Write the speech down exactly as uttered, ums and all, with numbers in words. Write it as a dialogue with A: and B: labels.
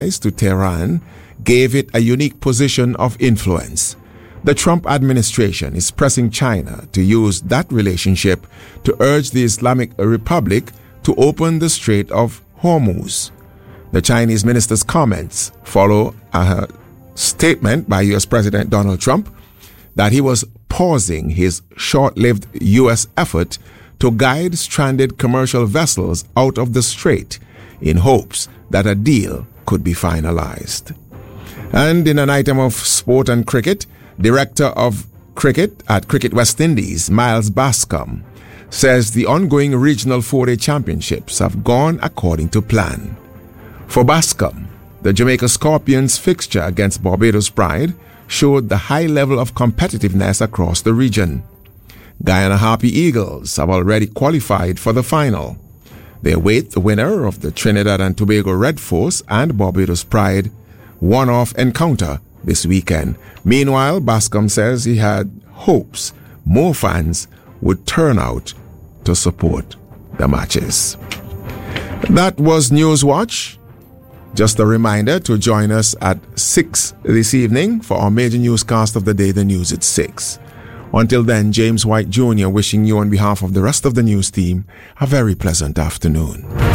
A: to Tehran gave it a unique position of influence. The Trump administration is pressing China to use that relationship to urge the Islamic Republic to open the Strait of Hormuz. The Chinese minister's comments follow a statement by U S President Donald Trump that he was pausing his short-lived U S effort to guide stranded commercial vessels out of the strait in hopes that a deal could be finalized. And in an item of sport and cricket, Director of Cricket at Cricket West Indies, Miles Bascom, says the ongoing regional four-day championships have gone according to plan. For Bascom, the Jamaica Scorpions fixture against Barbados Pride showed the high level of competitiveness across the region. Guyana Harpy Eagles have already qualified for the final. They await the winner of the Trinidad and Tobago Red Force and Barbados Pride one-off encounter this weekend. Meanwhile, Bascom says he had hopes more fans would turn out to support the matches. That was Newswatch. Just a reminder to join us at six this evening for our major newscast of the day, the news at six. Until then, James White Junior wishing you on behalf of the rest of the news team a very pleasant afternoon.